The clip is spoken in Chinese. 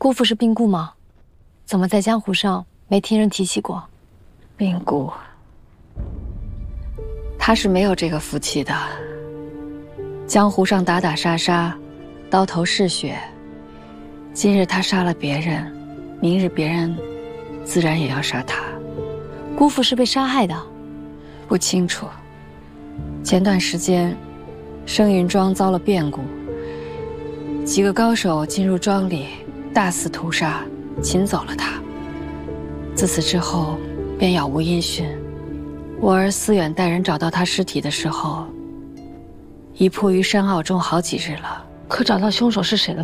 姑父是病故吗？怎么在江湖上没听人提起过？ 病故，他是没有这个福气的。江湖上打打杀杀，刀头嗜血。今日他杀了别人，明日别人自然也要杀他。 姑父是被杀害的？ 不清楚。前段时间，生云庄遭了变故，几个高手进入庄里，大肆屠杀，擒走了他。自此之后，便杳无音讯。我儿思远带人找到他尸体的时候，已扑于山坳中好几日了。 可找到凶手是谁了？